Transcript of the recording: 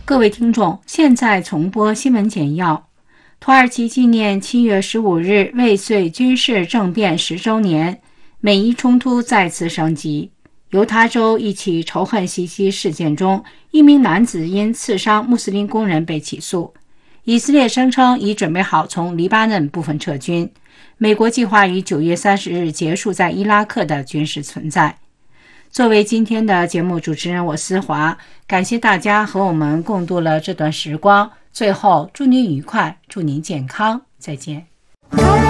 各位听众，现在重播新闻简要。土耳其纪念7月15日未遂军事政变10周年，美伊冲突再次升级。犹他州一起仇恨袭击事件中，一名男子因刺伤穆斯林工人被起诉。以色列声称已准备好从黎巴嫩部分撤军。美国计划于9月30日结束在伊拉克的军事存在。作为今天的节目主持人，我思华，感谢大家和我们共度了这段时光。最后，祝您愉快，祝您健康，再见。